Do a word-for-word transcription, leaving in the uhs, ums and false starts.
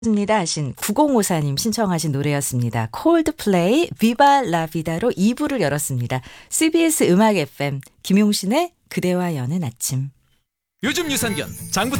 습니다 하신 구공오사님 신청하신 노래였습니다. 콜드플레이 비바 라비다로 이 부를 열었습니다. 씨비에스 음악 에프엠 김용신의 그대와 여는 아침. 요즘 유산균 장부터